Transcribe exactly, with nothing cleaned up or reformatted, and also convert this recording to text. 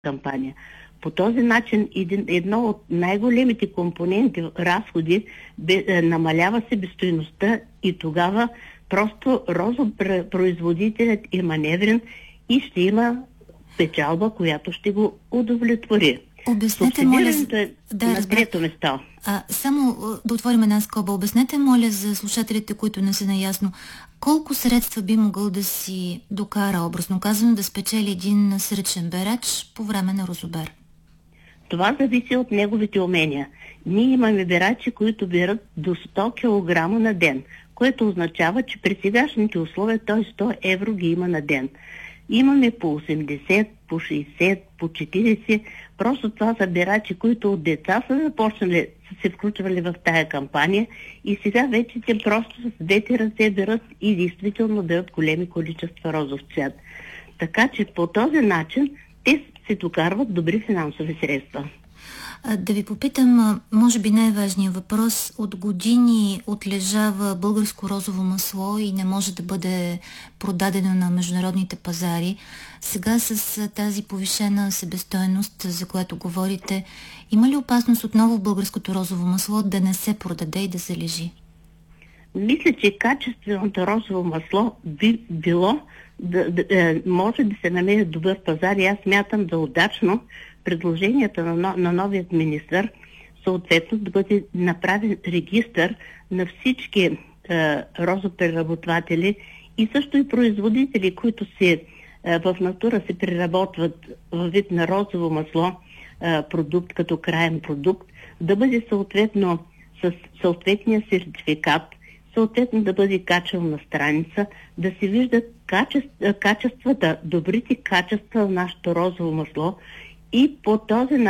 кампания. По този начин един, едно от най-големите компоненти разходи бе, намалява себестойността и тогава просто розопроизводителят е маневрен и ще има печалба, която ще го удовлетвори. Обяснете, моля, за... да, на трето место. А, само да отворим една скоба. Обяснете, моля, за слушателите, които не са наясно, колко средства би могъл да си докара, образно казано, да спечели един сръчен берач по време на розобер? Това зависи от неговите умения. Ние имаме берачи, които берат до сто килограма на ден, което означава, че при сегашните условия той сто евро ги има на ден. Имаме по осемдесет, по шейсет, по четиридесет. Просто това са берачи, които от деца са започнали, са се включвали в тая кампания и сега вече те просто с двете ръце берат и действително берат големи количества розов цвят. Така че по този начин те се докарват добри финансови средства. Да ви попитам, може би най-важният въпрос. От години отлежава българско розово масло и не може да бъде продадено на международните пазари. Сега с тази повишена себестойност, за която говорите, има ли опасност отново българското розово масло да не се продаде и да залежи? Мисля, че качественото розово масло би било да, да, може да се намери добър пазар и аз смятам да удачно предложенията на, на новият министър съответно да бъде направен регистър на всички е, розопреработватели и също и производители, които се, е, в натура се преработват във вид на розово масло, е, продукт като краен продукт, да бъде съответно с съответния сертификат, съответно да бъде качван на страница, да се виждат качества, качествата, добрите качества на нашето розово масло и по този начин